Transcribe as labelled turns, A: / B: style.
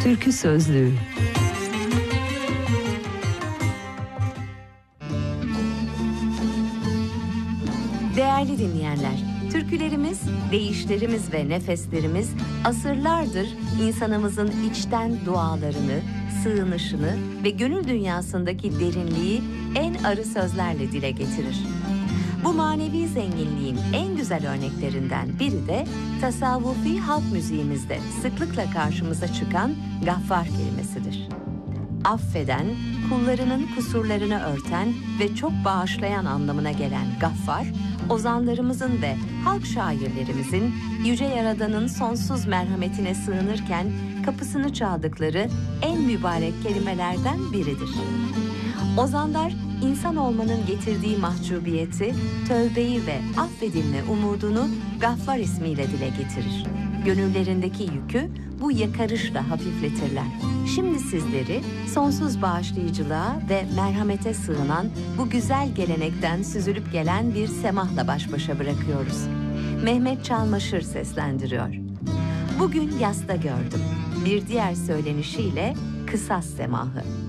A: Türkü Sözlüğü. Değerli dinleyenler, türkülerimiz, deyişlerimiz ve nefeslerimiz asırlardır insanımızın içten dualarını, sığınışını ve gönül dünyasındaki derinliği en arı sözlerle dile getirir. Bu manevi zenginliğin en güzel örneklerinden biri de tasavvufi halk müziğimizde sıklıkla karşımıza çıkan gaffar kelimesidir. Affeden, kullarının kusurlarını örten ve çok bağışlayan anlamına gelen gaffar, ozanlarımızın ve halk şairlerimizin Yüce Yaradan'ın sonsuz merhametine sığınırken kapısını çaldıkları en mübarek kelimelerden biridir. Ozanlar, insan olmanın getirdiği mahcubiyeti, tövbeyi ve affedilme umudunu Gaffar ismiyle dile getirir. Gönüllerindeki yükü bu yakarışla hafifletirler. Şimdi sizleri sonsuz bağışlayıcılığa ve merhamete sığınan bu güzel gelenekten süzülüp gelen bir semahla baş başa bırakıyoruz. Mehmet Çalmaşır seslendiriyor. Bugün yasta gördüm. Bir diğer söylenişiyle Kısas semahı.